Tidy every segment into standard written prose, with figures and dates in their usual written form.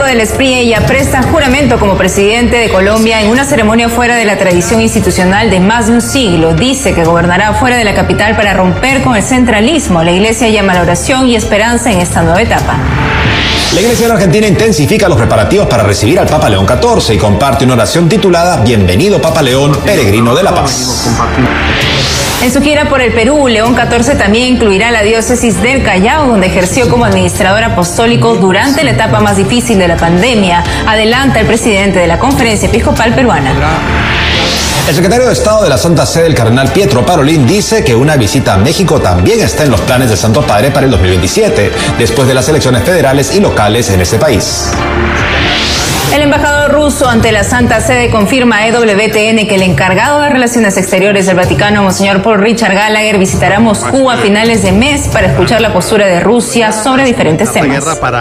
del Espriella presta juramento como presidente de Colombia en una ceremonia fuera de la tradición institucional de más de un siglo. Dice que gobernará fuera de la capital para romper con el centralismo. La Iglesia llama a la oración y esperanza en esta nueva etapa. La Iglesia de la Argentina intensifica los preparativos para recibir al Papa León XIV y comparte una oración titulada Bienvenido Papa León, peregrino de la paz. En su gira por el Perú, León XIV también incluirá la diócesis del Callao, donde ejerció como administrador apostólico durante la etapa más difícil de la pandemia. Adelanta el presidente de la Conferencia Episcopal Peruana. El secretario de Estado de la Santa Sede, el cardenal Pietro Parolin, dice que una visita a México también está en los planes del Santo Padre para el 2027, después de las elecciones federales y locales en ese país. El embajador ruso ante la Santa Sede confirma a EWTN que el encargado de Relaciones Exteriores del Vaticano, Monseñor Paul Richard Gallagher, visitará Moscú a finales de mes para escuchar la postura de Rusia sobre diferentes temas.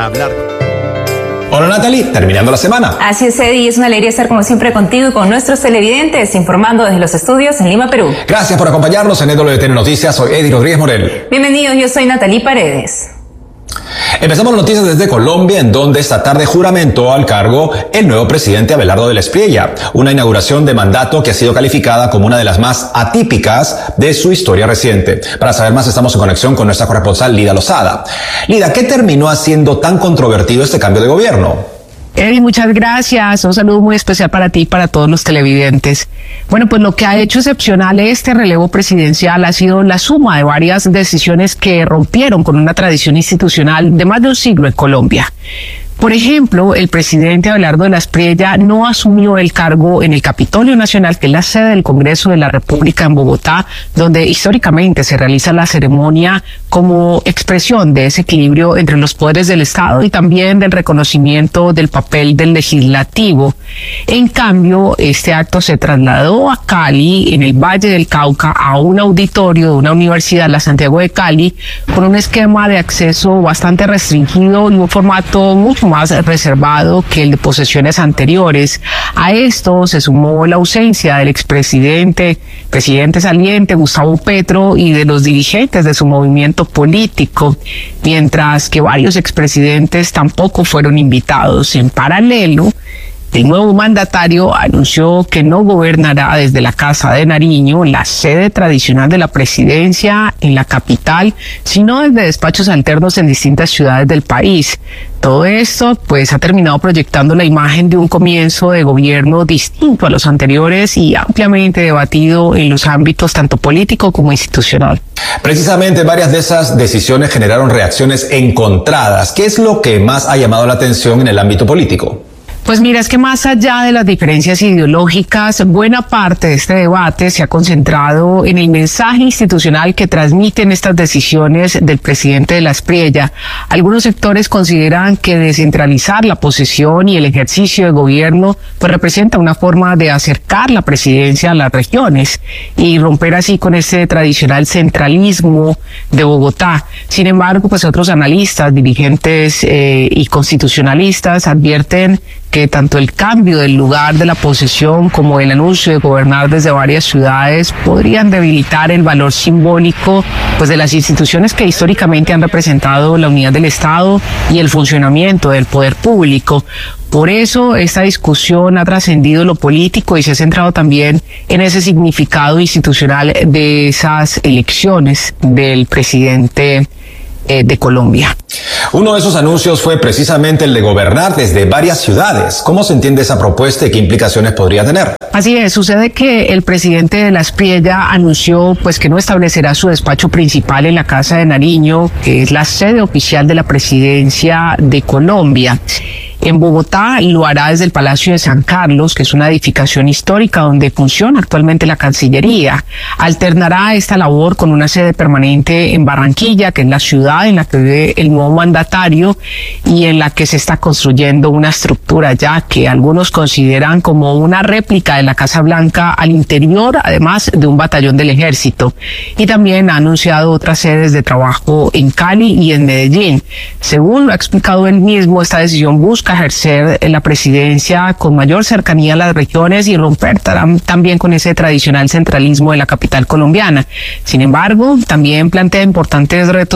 Hola Natalie, terminando la semana. Así es, Eddie, es una alegría estar como siempre contigo y con nuestros televidentes, informando desde los estudios en Lima, Perú. Gracias por acompañarnos en EWTN Noticias, soy Eddie Rodríguez Morel. Bienvenidos, yo soy Natalie Paredes. Empezamos las noticias desde Colombia, en donde esta tarde juramentó al cargo el nuevo presidente Abelardo del Espriella, una inauguración de mandato que ha sido calificada como una de las más atípicas de su historia reciente. Para saber más, estamos en conexión con nuestra corresponsal Lida Lozada. Lida, ¿qué terminó haciendo tan controvertido este cambio de gobierno? Eddie, muchas gracias. Un saludo muy especial para ti y para todos los televidentes. Bueno, pues lo que ha hecho excepcional este relevo presidencial ha sido la suma de varias decisiones que rompieron con una tradición institucional de más de un siglo en Colombia. Por ejemplo, el presidente Abelardo de la Espriella no asumió el cargo en el Capitolio Nacional, que es la sede del Congreso de la República en Bogotá, donde históricamente se realiza la ceremonia como expresión de ese equilibrio entre los poderes del Estado y también del reconocimiento del papel del legislativo. En cambio, este acto se trasladó a Cali, en el Valle del Cauca, a un auditorio de una universidad, la Santiago de Cali, con un esquema de acceso bastante restringido y un formato mucho más reservado que el de posesiones anteriores. A esto se sumó la ausencia del presidente saliente Gustavo Petro y de los dirigentes de su movimiento político, mientras que varios expresidentes tampoco fueron invitados. En paralelo, el nuevo mandatario anunció que no gobernará desde la Casa de Nariño, la sede tradicional de la presidencia en la capital, sino desde despachos alternos en distintas ciudades del país. Todo esto, pues, ha terminado proyectando la imagen de un comienzo de gobierno distinto a los anteriores y ampliamente debatido en los ámbitos tanto político como institucional. Precisamente varias de esas decisiones generaron reacciones encontradas. ¿Qué es lo que más ha llamado la atención en el ámbito político? Pues mira, es que más allá de las diferencias ideológicas, buena parte de este debate se ha concentrado en el mensaje institucional que transmiten estas decisiones del presidente de la Espriella. Algunos sectores consideran que descentralizar la posesión y el ejercicio de gobierno pues representa una forma de acercar la presidencia a las regiones y romper así con ese tradicional centralismo de Bogotá. Sin embargo, pues otros analistas, dirigentes y constitucionalistas advierten que tanto el cambio del lugar de la posesión como el anuncio de gobernar desde varias ciudades podrían debilitar el valor simbólico pues de las instituciones que históricamente han representado la unidad del Estado y el funcionamiento del poder público. Por eso esta discusión ha trascendido lo político y se ha centrado también en ese significado institucional de esas elecciones del presidente de Colombia. Uno de esos anuncios fue precisamente el de gobernar desde varias ciudades. ¿Cómo se entiende esa propuesta y qué implicaciones podría tener? Así es, sucede que el presidente de la Espriella anunció pues que no establecerá su despacho principal en la Casa de Nariño, que es la sede oficial de la presidencia de Colombia. En Bogotá lo hará desde el Palacio de San Carlos, que es una edificación histórica donde funciona actualmente la Cancillería. Alternará esta labor con una sede permanente en Barranquilla, que es la ciudad en la que vive el nuevo mandatario y en la que se está construyendo una estructura ya que algunos consideran como una réplica de la Casa Blanca al interior, además de un batallón del ejército. Y también ha anunciado otras sedes de trabajo en Cali y en Medellín. Según lo ha explicado él mismo, esta decisión busca ejercer la presidencia con mayor cercanía a las regiones y romper también con ese tradicional centralismo de la capital colombiana. Sin embargo, también plantea importantes retos prácticos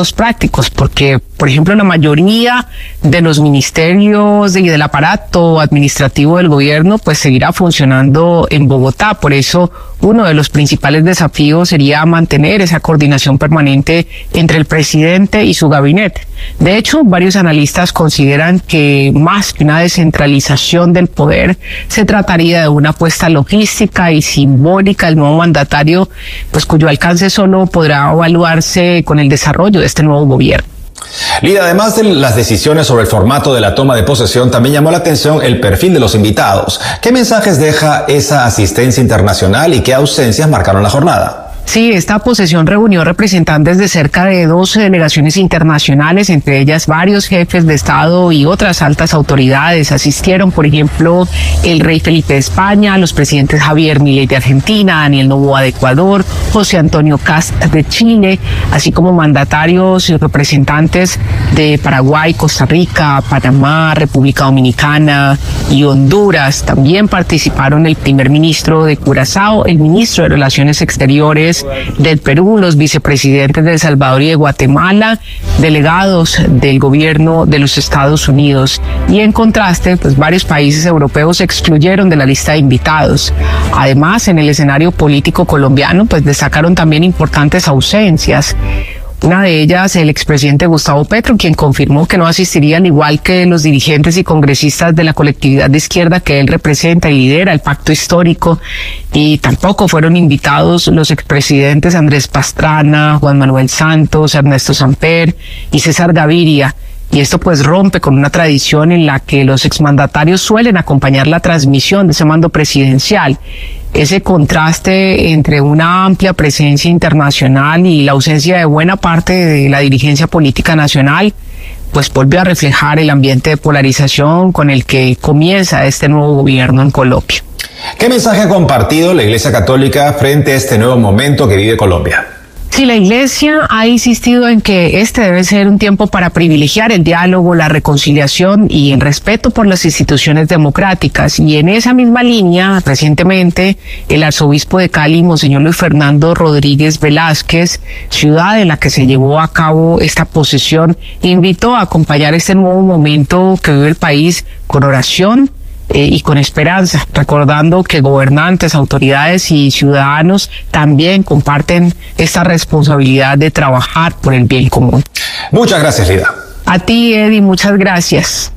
democráticos, porque, por ejemplo, la mayoría de los ministerios y del aparato administrativo del gobierno pues seguirá funcionando en Bogotá. Por eso uno de los principales desafíos sería mantener esa coordinación permanente entre el presidente y su gabinete. De hecho, varios analistas consideran que más que una descentralización del poder, se trataría de una apuesta logística y simbólica del nuevo mandatario, pues cuyo alcance solo podrá evaluarse con el desarrollo de este nuevo gobierno. Lida, además de las decisiones sobre el formato de la toma de posesión, también llamó la atención el perfil de los invitados. ¿Qué mensajes deja esa asistencia internacional y qué ausencias marcaron la jornada? Sí, esta posesión reunió representantes de cerca de 12 delegaciones internacionales, entre ellas varios jefes de Estado y otras altas autoridades. Asistieron, por ejemplo, el rey Felipe de España, los presidentes Javier Milei de Argentina, Daniel Noboa de Ecuador, José Antonio Kast de Chile, así como mandatarios y representantes de Paraguay, Costa Rica, Panamá, República Dominicana y Honduras. También participaron el primer ministro de Curazao, el ministro de Relaciones Exteriores del Perú, los vicepresidentes de El Salvador y de Guatemala, delegados del gobierno de los Estados Unidos. Y en contraste, pues varios países europeos se excluyeron de la lista de invitados. Además, en el escenario político colombiano, pues destacaron también importantes ausencias. Una de ellas, el expresidente Gustavo Petro, quien confirmó que no asistiría, al igual que los dirigentes y congresistas de la colectividad de izquierda que él representa y lidera, el Pacto Histórico, y tampoco fueron invitados los expresidentes Andrés Pastrana, Juan Manuel Santos, Ernesto Samper y César Gaviria. Y esto pues rompe con una tradición en la que los exmandatarios suelen acompañar la transmisión de ese mando presidencial. Ese contraste entre una amplia presencia internacional y la ausencia de buena parte de la dirigencia política nacional, pues vuelve a reflejar el ambiente de polarización con el que comienza este nuevo gobierno en Colombia. ¿Qué mensaje ha compartido la Iglesia Católica frente a este nuevo momento que vive Colombia? Sí, la Iglesia ha insistido en que este debe ser un tiempo para privilegiar el diálogo, la reconciliación y el respeto por las instituciones democráticas. Y en esa misma línea, recientemente, el arzobispo de Cali, Monseñor Luis Fernando Rodríguez Velázquez, ciudad en la que se llevó a cabo esta posesión, invitó a acompañar este nuevo momento que vive el país con oración y con esperanza, recordando que gobernantes, autoridades y ciudadanos también comparten esta responsabilidad de trabajar por el bien común. Muchas gracias, Lida. A ti, Eddie, muchas gracias.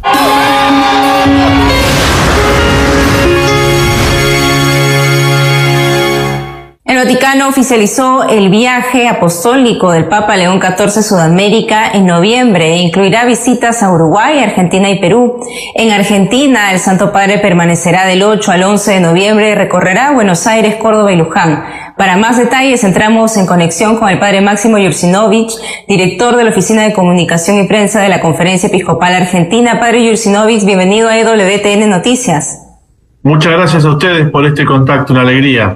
El Vaticano oficializó el viaje apostólico del Papa León XIV a Sudamérica en noviembre e incluirá visitas a Uruguay, Argentina y Perú. En Argentina, el Santo Padre permanecerá del 8 al 11 de noviembre y recorrerá Buenos Aires, Córdoba y Luján. Para más detalles, entramos en conexión con el Padre Máximo Jursinovich, director de la Oficina de Comunicación y Prensa de la Conferencia Episcopal Argentina. Padre Jursinovich, bienvenido a EWTN Noticias. Muchas gracias a ustedes por este contacto, una alegría.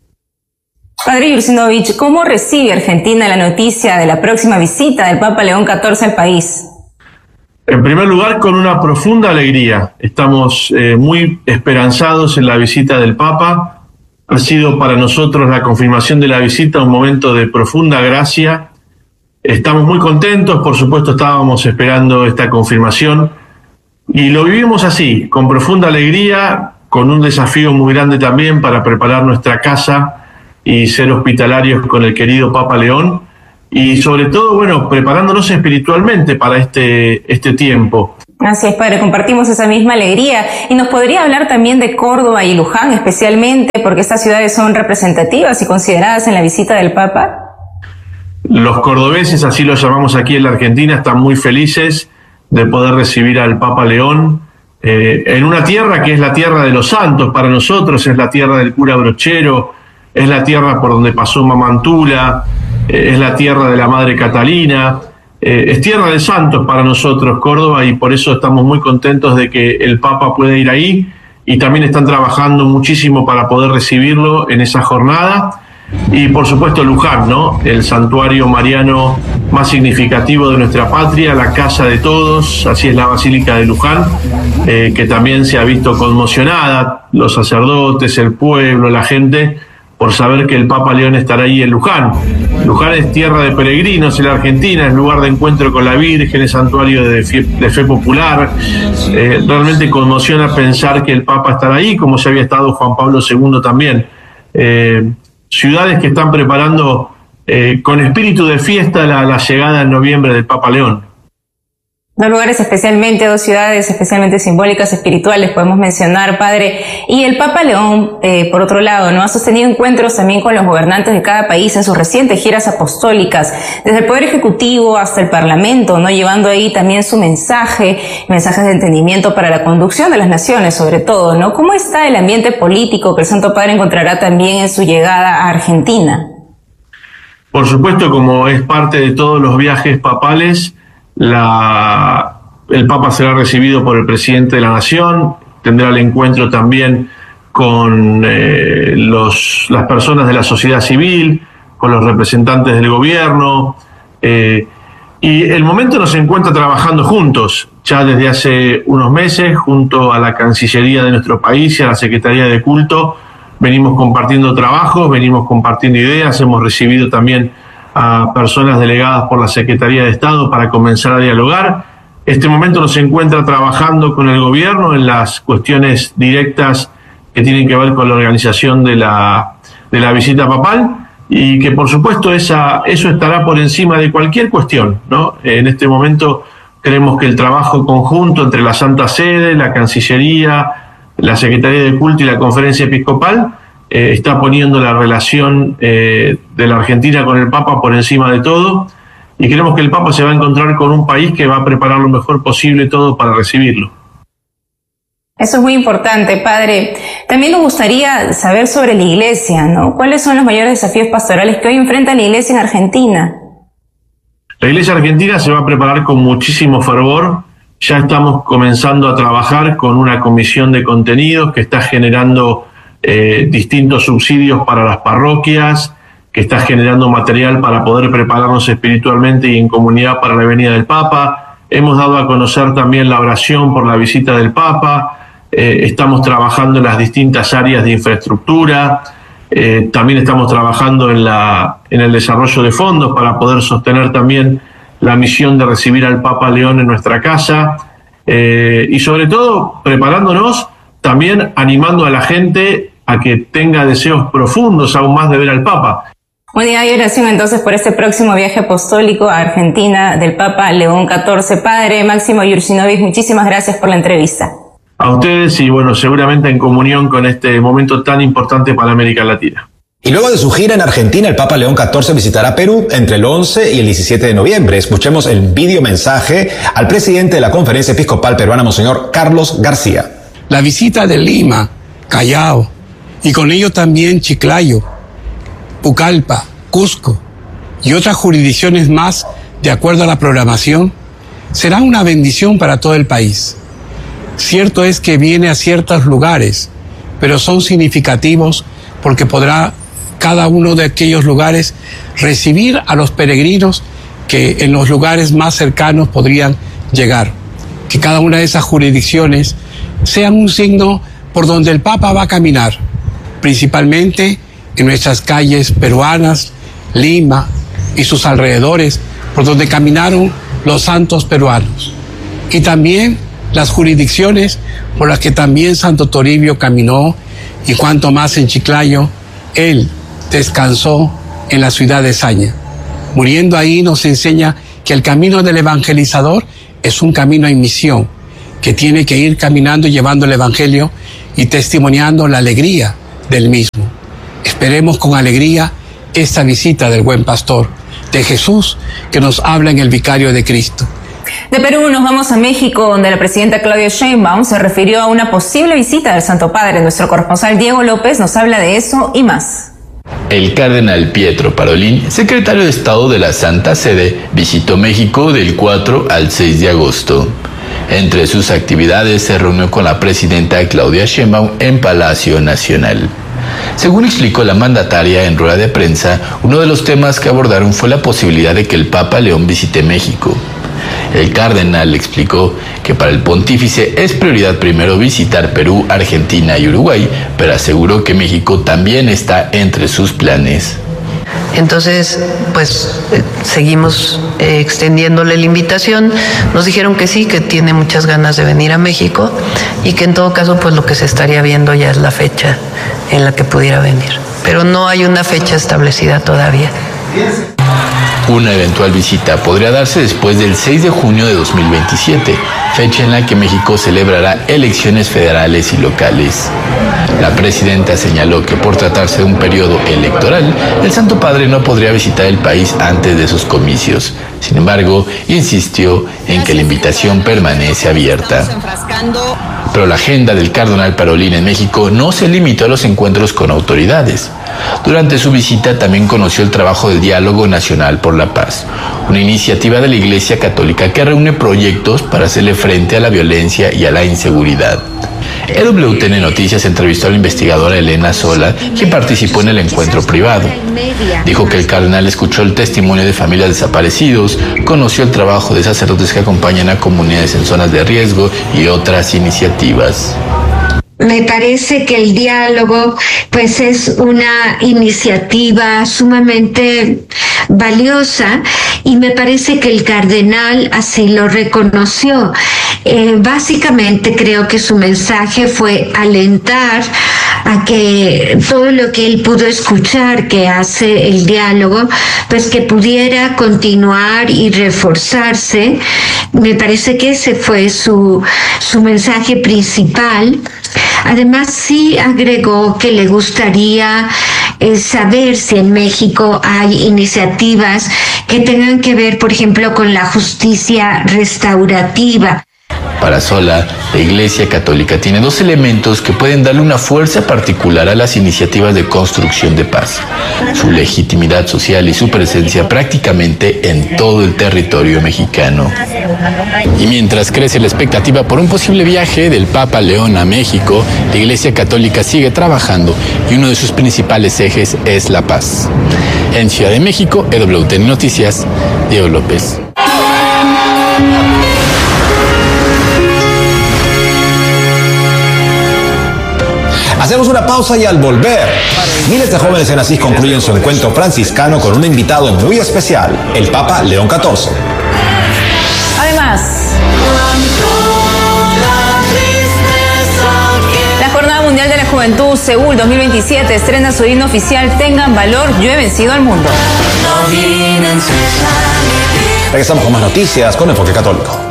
Padre Jursinovich, ¿cómo recibe Argentina la noticia de la próxima visita del Papa León XIV al país? En primer lugar, con una profunda alegría. Estamos muy esperanzados en la visita del Papa. Ha sido para nosotros la confirmación de la visita un momento de profunda gracia. Estamos muy contentos, por supuesto estábamos esperando esta confirmación y lo vivimos así, con profunda alegría, con un desafío muy grande también para preparar nuestra casa y ser hospitalarios con el querido Papa León, y sobre todo, bueno, preparándonos espiritualmente para este tiempo. Así es, padre, compartimos esa misma alegría. ¿Y nos podría hablar también de Córdoba y Luján especialmente, porque estas ciudades son representativas y consideradas en la visita del Papa? Los cordobeses, así lo llamamos aquí en la Argentina, están muy felices de poder recibir al Papa León en una tierra que es la tierra de los santos. Para nosotros es la tierra del cura Brochero, es la tierra por donde pasó Mamantula, es la tierra de la Madre Catalina, es tierra de santos para nosotros Córdoba, y por eso estamos muy contentos de que el Papa pueda ir ahí, y también están trabajando muchísimo para poder recibirlo en esa jornada. Y por supuesto Luján, ¿no? El santuario mariano más significativo de nuestra patria, la casa de todos, así es la Basílica de Luján, que también se ha visto conmocionada, los sacerdotes, el pueblo, la gente, por saber que el Papa León estará ahí en Luján. Luján es tierra de peregrinos en la Argentina, es lugar de encuentro con la Virgen, es santuario de fe popular. Realmente conmociona pensar que el Papa estará ahí, como ya había estado Juan Pablo II también. Ciudades que están preparando con espíritu de fiesta la llegada en noviembre del Papa León. Dos lugares especialmente, dos ciudades especialmente simbólicas, espirituales, podemos mencionar, padre. Y el Papa León, por otro lado, ¿no?, ha sostenido encuentros también con los gobernantes de cada país en sus recientes giras apostólicas, desde el Poder Ejecutivo hasta el Parlamento, ¿no?, llevando ahí también su mensajes de entendimiento para la conducción de las naciones, sobre todo, ¿no? ¿Cómo está el ambiente político que el Santo Padre encontrará también en su llegada a Argentina? Por supuesto, como es parte de todos los viajes papales, el Papa será recibido por el presidente de la Nación, tendrá el encuentro también con las personas de la sociedad civil, con los representantes del gobierno, y el momento nos encuentra trabajando juntos, ya desde hace unos meses, junto a la Cancillería de nuestro país y a la Secretaría de Culto, venimos compartiendo trabajos, venimos compartiendo ideas, hemos recibido también a personas delegadas por la Secretaría de Estado para comenzar a dialogar. Este momento nos encuentra trabajando con el gobierno en las cuestiones directas que tienen que ver con la organización de la visita papal, y que por supuesto eso estará por encima de cualquier cuestión, ¿no? En este momento creemos que el trabajo conjunto entre la Santa Sede, la Cancillería, la Secretaría de Culto y la Conferencia Episcopal está poniendo la relación de la Argentina con el Papa por encima de todo, y creemos que el Papa se va a encontrar con un país que va a preparar lo mejor posible todo para recibirlo. Eso es muy importante, padre. También nos gustaría saber sobre la Iglesia, ¿no? ¿Cuáles son los mayores desafíos pastorales que hoy enfrenta la Iglesia en Argentina? La Iglesia argentina se va a preparar con muchísimo fervor. Ya estamos comenzando a trabajar con una comisión de contenidos que está generando distintos subsidios para las parroquias, que está generando material para poder prepararnos espiritualmente y en comunidad para la venida del Papa. Hemos dado a conocer también la oración por la visita del Papa. Estamos trabajando en las distintas áreas de infraestructura. También estamos trabajando en el desarrollo de fondos para poder sostener también la misión de recibir al Papa León en nuestra casa. Y sobre todo preparándonos, también animando a la gente a que tenga deseos profundos aún más de ver al Papa. Un día de oración entonces por este próximo viaje apostólico a Argentina del Papa León XIV. Padre Máximo Yurcinovich, muchísimas gracias por la entrevista. A ustedes y bueno, seguramente en comunión con este momento tan importante para América Latina. Y luego de su gira en Argentina, el Papa León XIV visitará Perú entre el 11 y el 17 de noviembre. Escuchemos el video mensaje al presidente de la Conferencia Episcopal Peruana, Monseñor Carlos García. La visita de Lima, Callao y con ello también Chiclayo, Pucallpa, Cusco y otras jurisdicciones más, de acuerdo a la programación, será una bendición para todo el país. Cierto es que viene a ciertos lugares, pero son significativos porque podrá cada uno de aquellos lugares recibir a los peregrinos que en los lugares más cercanos podrían llegar. Que cada una de esas jurisdicciones sean un signo por donde el Papa va a caminar, principalmente en nuestras calles peruanas, Lima y sus alrededores, por donde caminaron los santos peruanos. Y también las jurisdicciones por las que también Santo Toribio caminó, y cuanto más en Chiclayo, él descansó en la ciudad de Saña. Muriendo ahí nos enseña que el camino del evangelizador es un camino en misión, que tiene que ir caminando, llevando el evangelio y testimoniando la alegría del mismo. Esperemos con alegría esta visita del buen pastor, de Jesús, que nos habla en el Vicario de Cristo. De Perú nos vamos a México, donde la presidenta Claudia Sheinbaum se refirió a una posible visita del Santo Padre. Nuestro corresponsal Diego López nos habla de eso y más. El cardenal Pietro Parolin, secretario de Estado de la Santa Sede, visitó México del 4 al 6 de agosto. Entre sus actividades se reunió con la presidenta Claudia Sheinbaum en Palacio Nacional. Según explicó la mandataria en rueda de prensa, uno de los temas que abordaron fue la posibilidad de que el Papa León visite México. El cardenal explicó que para el pontífice es prioridad primero visitar Perú, Argentina y Uruguay, pero aseguró que México también está entre sus planes. Entonces, pues seguimos extendiéndole la invitación. Nos dijeron que sí, que tiene muchas ganas de venir a México y que en todo caso, pues lo que se estaría viendo ya es la fecha en la que pudiera venir. Pero no hay una fecha establecida todavía. Una eventual visita podría darse después del 6 de junio de 2027, fecha en la que México celebrará elecciones federales y locales. La presidenta señaló que por tratarse de un periodo electoral, el Santo Padre no podría visitar el país antes de esos comicios. Sin embargo, insistió en que la invitación permanece abierta. Pero la agenda del cardenal Parolin en México no se limitó a los encuentros con autoridades. Durante su visita también conoció el trabajo del Diálogo Nacional por la Paz, una iniciativa de la Iglesia Católica que reúne proyectos para hacerle frente a la violencia y a la inseguridad. EWTN Noticias entrevistó a la investigadora Elena Sola, quien participó en el encuentro privado. Dijo que el cardenal escuchó el testimonio de familias desaparecidos, conoció el trabajo de sacerdotes que acompañan a comunidades en zonas de riesgo y otras iniciativas. Me parece que el diálogo pues es una iniciativa sumamente valiosa y me parece que el cardenal así lo reconoció. Básicamente creo que su mensaje fue alentar a que todo lo que él pudo escuchar que hace el diálogo, pues que pudiera continuar y reforzarse. Me parece que ese fue su mensaje principal. Además, sí agregó que le gustaría saber si en México hay iniciativas que tengan que ver, por ejemplo, con la justicia restaurativa. Para Sola, la Iglesia Católica tiene dos elementos que pueden darle una fuerza particular a las iniciativas de construcción de paz: su legitimidad social y su presencia prácticamente en todo el territorio mexicano. Y mientras crece la expectativa por un posible viaje del Papa León a México, la Iglesia Católica sigue trabajando y uno de sus principales ejes es la paz. En Ciudad de México, EWTN Noticias, Diego López. Hacemos una pausa y al volver, miles de jóvenes en Asís concluyen su encuentro franciscano con un invitado muy especial, el Papa León XIV. Además, la Jornada Mundial de la Juventud Seúl 2027 estrena su himno oficial Tengan Valor, yo he vencido al mundo. Regresamos con más noticias con Enfoque Católico.